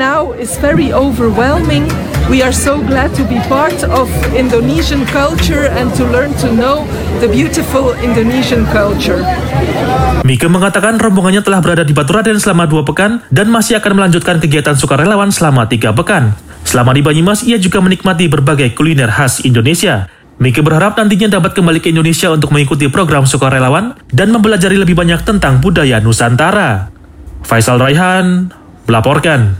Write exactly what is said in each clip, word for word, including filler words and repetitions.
now is very overwhelming. We are so glad to be part of Indonesian culture and to learn to know the beautiful Indonesian culture. Mika mengatakan rombongannya telah berada di Baturaden selama dua pekan dan masih akan melanjutkan kegiatan sukarelawan selama tiga pekan. Selama di Banyumas, ia juga menikmati berbagai kuliner khas Indonesia. Mika berharap nantinya dapat kembali ke Indonesia untuk mengikuti program sukarelawan dan mempelajari lebih banyak tentang budaya Nusantara. Faisal Raihan melaporkan.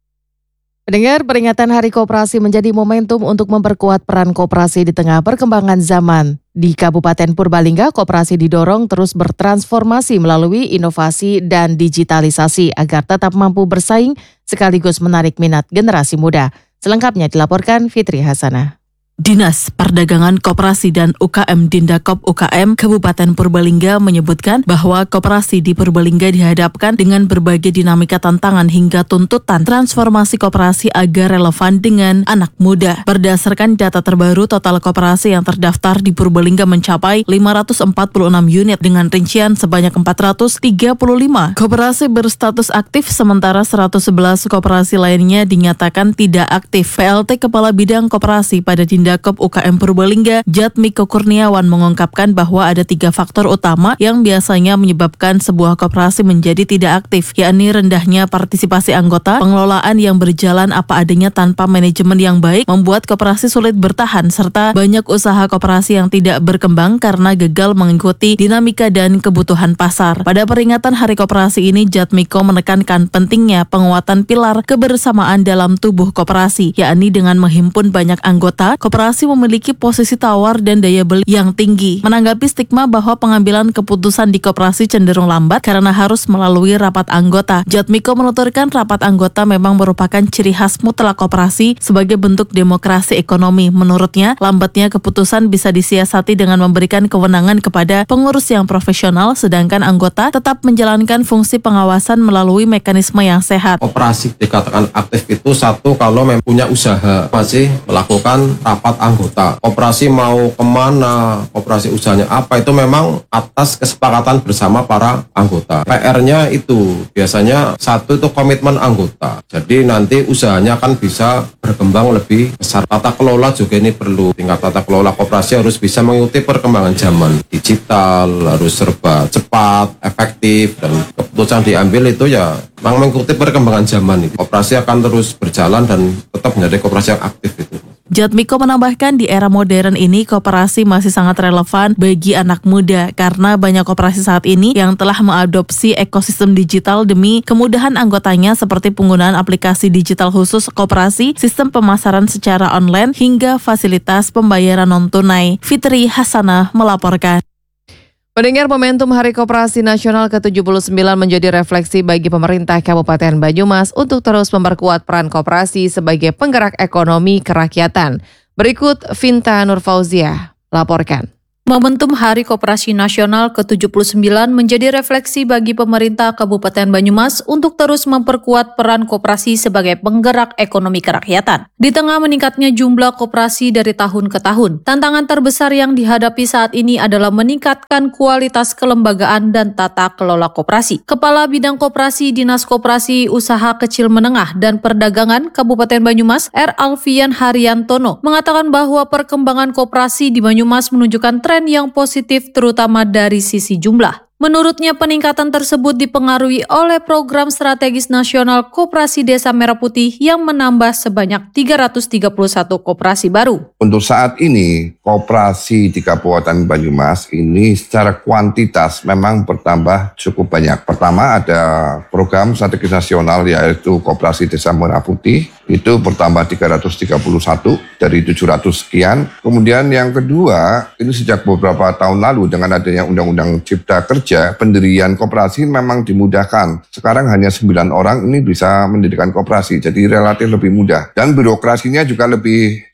Pendengar, peringatan Hari Koperasi menjadi momentum untuk memperkuat peran koperasi di tengah perkembangan zaman. Di Kabupaten Purbalingga, koperasi didorong terus bertransformasi melalui inovasi dan digitalisasi agar tetap mampu bersaing sekaligus menarik minat generasi muda. Selengkapnya dilaporkan Fitri Hasanah. Dinas Perdagangan Koperasi dan U K M Dindakop U K M Kabupaten Purbalingga menyebutkan bahwa koperasi di Purbalingga dihadapkan dengan berbagai dinamika tantangan hingga tuntutan transformasi koperasi agar relevan dengan anak muda. Berdasarkan data terbaru, total koperasi yang terdaftar di Purbalingga mencapai lima ratus empat puluh enam unit dengan rincian sebanyak empat ratus tiga puluh lima koperasi berstatus aktif, sementara seratus sebelas koperasi lainnya dinyatakan tidak aktif. P L T Kepala Bidang Koperasi pada Dindakop U K M Purbalingga, Jatmiko Kurniawan, mengungkapkan bahwa ada tiga faktor utama yang biasanya menyebabkan sebuah koperasi menjadi tidak aktif, yakni rendahnya partisipasi anggota, pengelolaan yang berjalan apa adanya tanpa manajemen yang baik, membuat koperasi sulit bertahan, serta banyak usaha koperasi yang tidak berkembang karena gagal mengikuti dinamika dan kebutuhan pasar. Pada peringatan Hari Koperasi ini, Jatmiko menekankan pentingnya penguatan pilar kebersamaan dalam tubuh koperasi, yakni dengan menghimpun banyak anggota, koperasi memiliki posisi tawar dan daya beli yang tinggi. Menanggapi stigma bahwa pengambilan keputusan di koperasi cenderung lambat karena harus melalui rapat anggota, Jatmiko menuturkan rapat anggota memang merupakan ciri khas mutlak koperasi sebagai bentuk demokrasi ekonomi. Menurutnya, lambatnya keputusan bisa disiasati dengan memberikan kewenangan kepada pengurus yang profesional, sedangkan anggota tetap menjalankan fungsi pengawasan melalui mekanisme yang sehat. Koperasi dikatakan aktif itu satu kalau memang punya usaha, masih melakukan rapat anggota. Koperasi mau kemana, koperasi usahanya apa, itu memang atas kesepakatan bersama para anggota. P R-nya itu biasanya satu itu komitmen anggota. Jadi nanti usahanya kan bisa berkembang lebih besar. Tata kelola juga ini perlu. Tingkat tata kelola koperasi harus bisa mengikuti perkembangan zaman. Digital, harus serba cepat, efektif, dan keputusan diambil itu ya memang mengikuti perkembangan zaman. Koperasi akan terus berjalan dan tetap menjadi koperasi yang aktif itu. Jatmiko menambahkan di era modern ini koperasi masih sangat relevan bagi anak muda karena banyak koperasi saat ini yang telah mengadopsi ekosistem digital demi kemudahan anggotanya seperti penggunaan aplikasi digital khusus koperasi, sistem pemasaran secara online, hingga fasilitas pembayaran non-tunai. Fitri Hasanah melaporkan. Pendengar, momentum Hari Koperasi Nasional ke tujuh puluh sembilan menjadi refleksi bagi pemerintah Kabupaten Banyumas untuk terus memperkuat peran koperasi sebagai penggerak ekonomi kerakyatan. Berikut Vinta Nurfauzia laporkan. Momentum Hari Koperasi Nasional ke tujuh puluh sembilan menjadi refleksi bagi pemerintah Kabupaten Banyumas untuk terus memperkuat peran koperasi sebagai penggerak ekonomi kerakyatan. Di tengah meningkatnya jumlah koperasi dari tahun ke tahun, tantangan terbesar yang dihadapi saat ini adalah meningkatkan kualitas kelembagaan dan tata kelola koperasi. Kepala Bidang Koperasi Dinas Koperasi Usaha Kecil Menengah dan Perdagangan Kabupaten Banyumas, R. Alfian Haryantono, mengatakan bahwa perkembangan koperasi di Banyumas menunjukkan tren yang positif terutama dari sisi jumlah. Menurutnya, peningkatan tersebut dipengaruhi oleh program strategis nasional Koperasi Desa Merah Putih yang menambah sebanyak tiga ratus tiga puluh satu koperasi baru. Untuk saat ini, koperasi di Kabupaten Banyumas ini secara kuantitas memang bertambah cukup banyak. Pertama, ada program strategis nasional yaitu Koperasi Desa Merah Putih, itu bertambah tiga ratus tiga puluh satu dari tujuh ratus sekian. Kemudian yang kedua, ini sejak beberapa tahun lalu dengan adanya Undang-Undang Cipta Kerja, pendirian koperasi memang dimudahkan. Sekarang hanya sembilan orang ini bisa mendirikan koperasi, jadi relatif lebih mudah. Dan birokrasinya juga lebih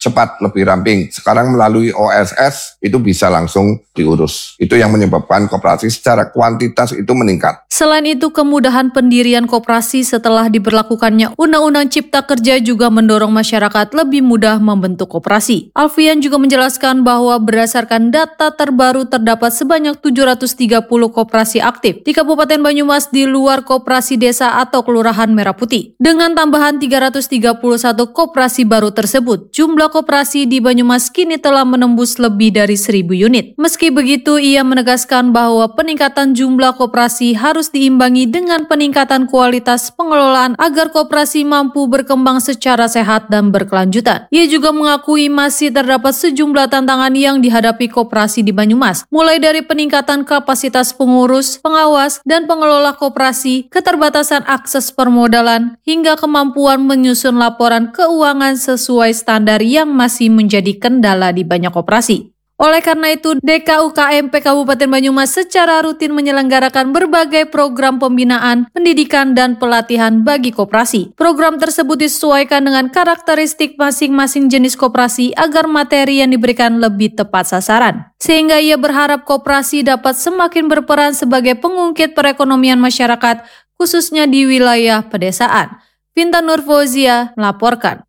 cepat, lebih ramping. Sekarang melalui O S S itu bisa langsung diurus. Itu yang menyebabkan koperasi secara kuantitas itu meningkat. Selain itu, kemudahan pendirian koperasi setelah diberlakukannya Undang-Undang Cipta Kerja juga mendorong masyarakat lebih mudah membentuk koperasi. Alfian juga menjelaskan bahwa berdasarkan data terbaru terdapat sebanyak tujuh ratus tiga puluh koperasi aktif di Kabupaten Banyumas di luar koperasi desa atau Kelurahan Merah Putih. Dengan tambahan tiga ratus tiga puluh satu koperasi baru tersebut, jumlah koperasi di Banyumas kini telah menembus lebih dari seribu unit. Meski begitu, ia menegaskan bahwa peningkatan jumlah koperasi harus diimbangi dengan peningkatan kualitas pengelolaan agar koperasi mampu berkembang secara sehat dan berkelanjutan. Ia juga mengakui masih terdapat sejumlah tantangan yang dihadapi koperasi di Banyumas, mulai dari peningkatan kapasitas pengurus, pengawas, dan pengelola koperasi, keterbatasan akses permodalan, hingga kemampuan menyusun laporan keuangan sesuai standar yang masih menjadi kendala di banyak koperasi. Oleh karena itu, D K U K M P Kabupaten Banyumas secara rutin menyelenggarakan berbagai program pembinaan, pendidikan, dan pelatihan bagi koperasi. Program tersebut disesuaikan dengan karakteristik masing-masing jenis koperasi agar materi yang diberikan lebih tepat sasaran. Sehingga ia berharap koperasi dapat semakin berperan sebagai pengungkit perekonomian masyarakat, khususnya di wilayah pedesaan. Vinta Nurfozia melaporkan.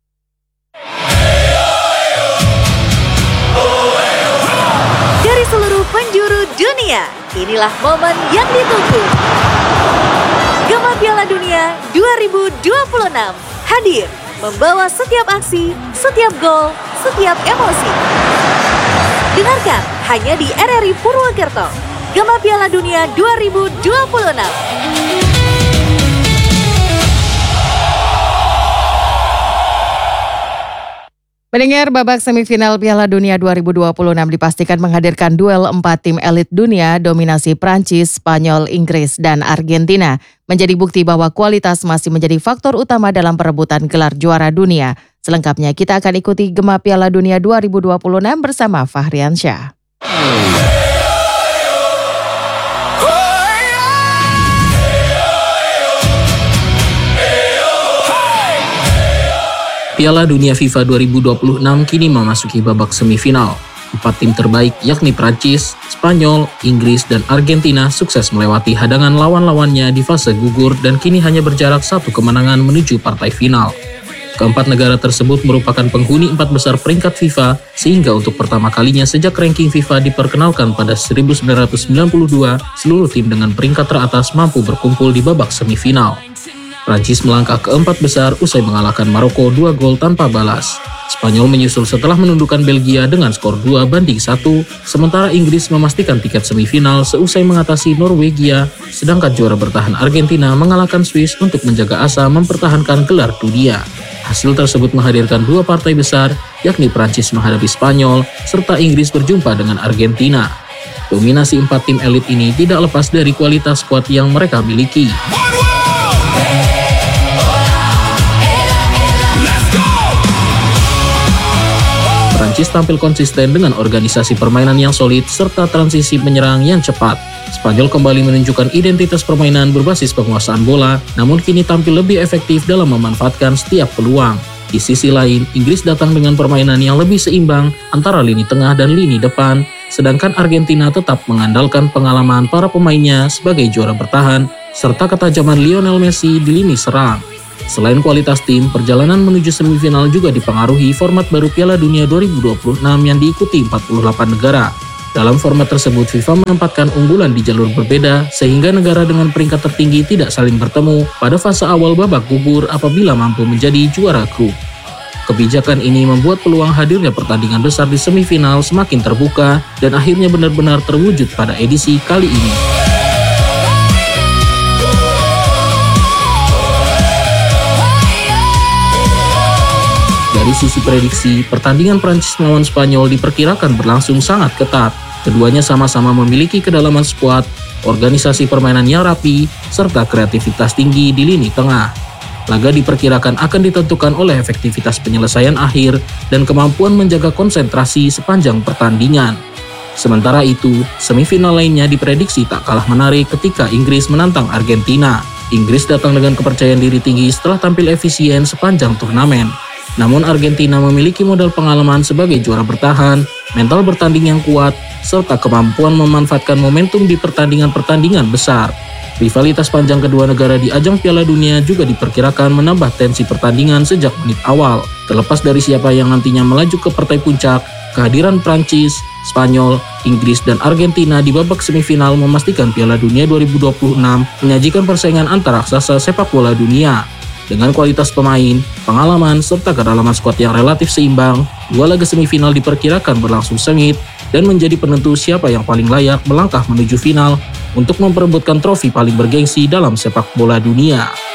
Dari seluruh penjuru dunia, inilah momen yang ditunggu. Gema Piala Dunia dua ribu dua puluh enam hadir membawa setiap aksi, setiap gol, setiap emosi. Dengarkan hanya di R R I Purwokerto. Gema Piala Dunia dua ribu dua puluh enam. Pendengar, babak semifinal Piala Dunia dua ribu dua puluh enam dipastikan menghadirkan duel empat tim elit dunia dominasi Prancis, Spanyol, Inggris, dan Argentina. Menjadi bukti bahwa kualitas masih menjadi faktor utama dalam perebutan gelar juara dunia. Selengkapnya kita akan ikuti Gema Piala Dunia dua ribu dua puluh enam bersama Fahriansyah. Piala Dunia FIFA dua ribu dua puluh enam kini memasuki babak semifinal. Empat tim terbaik yakni Prancis, Spanyol, Inggris, dan Argentina sukses melewati hadangan lawan-lawannya di fase gugur dan kini hanya berjarak satu kemenangan menuju partai final. Keempat negara tersebut merupakan penghuni empat besar peringkat FIFA, sehingga untuk pertama kalinya sejak ranking FIFA diperkenalkan pada seribu sembilan ratus sembilan puluh dua, seluruh tim dengan peringkat teratas mampu berkumpul di babak semifinal. Prancis melangkah ke empat besar usai mengalahkan Maroko dua gol tanpa balas. Spanyol menyusul setelah menundukkan Belgia dengan skor dua banding satu, sementara Inggris memastikan tiket semifinal seusai mengatasi Norwegia, sedangkan juara bertahan Argentina mengalahkan Swiss untuk menjaga asa mempertahankan gelar dunia. Hasil tersebut menghadirkan dua partai besar, yakni Prancis menghadapi Spanyol, serta Inggris berjumpa dengan Argentina. Dominasi empat tim elit ini tidak lepas dari kualitas skuad yang mereka miliki. Prancis tampil konsisten dengan organisasi permainan yang solid serta transisi menyerang yang cepat. Spanyol kembali menunjukkan identitas permainan berbasis penguasaan bola, namun kini tampil lebih efektif dalam memanfaatkan setiap peluang. Di sisi lain, Inggris datang dengan permainan yang lebih seimbang antara lini tengah dan lini depan, sedangkan Argentina tetap mengandalkan pengalaman para pemainnya sebagai juara bertahan, serta ketajaman Lionel Messi di lini serang. Selain kualitas tim, perjalanan menuju semifinal juga dipengaruhi format baru Piala Dunia dua ribu dua puluh enam yang diikuti empat puluh delapan negara. Dalam format tersebut, FIFA menempatkan unggulan di jalur berbeda sehingga negara dengan peringkat tertinggi tidak saling bertemu pada fase awal babak gugur apabila mampu menjadi juara grup. Kebijakan ini membuat peluang hadirnya pertandingan besar di semifinal semakin terbuka dan akhirnya benar-benar terwujud pada edisi kali ini. Dari sisi prediksi, pertandingan Prancis melawan Spanyol diperkirakan berlangsung sangat ketat. Keduanya sama-sama memiliki kedalaman skuad, organisasi permainan yang rapi, serta kreativitas tinggi di lini tengah. Laga diperkirakan akan ditentukan oleh efektivitas penyelesaian akhir dan kemampuan menjaga konsentrasi sepanjang pertandingan. Sementara itu, semifinal lainnya diprediksi tak kalah menarik ketika Inggris menantang Argentina. Inggris datang dengan kepercayaan diri tinggi setelah tampil efisien sepanjang turnamen. Namun Argentina memiliki modal pengalaman sebagai juara bertahan, mental bertanding yang kuat, serta kemampuan memanfaatkan momentum di pertandingan-pertandingan besar. Rivalitas panjang kedua negara di ajang Piala Dunia juga diperkirakan menambah tensi pertandingan sejak menit awal. Terlepas dari siapa yang nantinya melaju ke partai puncak, kehadiran Prancis, Spanyol, Inggris, dan Argentina di babak semifinal memastikan Piala Dunia dua ribu dua puluh enam menyajikan persaingan antar raksasa sepak bola dunia. Dengan kualitas pemain, pengalaman, serta kedalaman skuad yang relatif seimbang, dua laga semifinal diperkirakan berlangsung sengit dan menjadi penentu siapa yang paling layak melangkah menuju final untuk memperebutkan trofi paling bergengsi dalam sepak bola dunia.